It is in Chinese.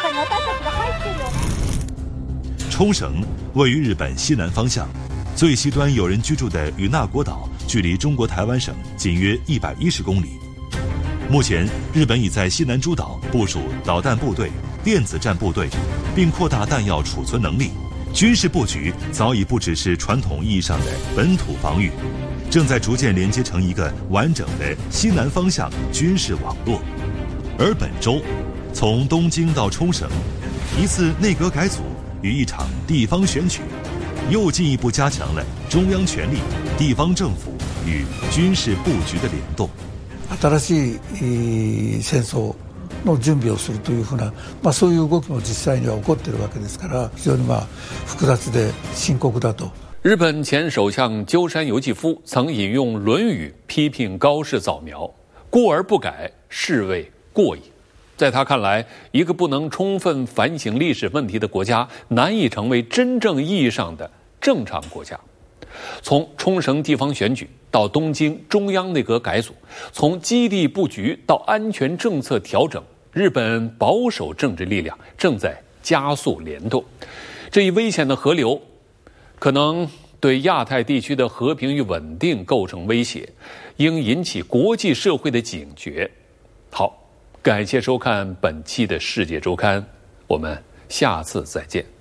冲绳位于日本西南方向，最西端有人居住的与那国岛距离中国台湾省仅约110公里。目前，日本已在西南诸岛部署导弹部队、电子战部队，并扩大弹药储存能力。军事布局早已不只是传统意义上的本土防御，正在逐渐连接成一个完整的西南方向军事网络。而本周，从东京到冲绳，一次内阁改组与一场地方选举，又进一步加强了中央权力、地方政府与军事布局的联动。 新しい戦争の準備をするというふうな、そういう動きも実際には起こっているわけですから、非常に複雑で深刻だと。 日本前首相鸠山由纪夫曾引用《论语》批评高市早苗，过而不改，是谓过矣。在他看来，一个不能充分反省历史问题的国家，难以成为真正意义上的正常国家。从冲绳地方选举到东京中央内阁改组，从基地布局到安全政策调整，日本保守政治力量正在加速联动。这一危险的河流可能对亚太地区的和平与稳定构成威胁，应引起国际社会的警觉。好，感谢收看本期的世界周刊，我们下次再见。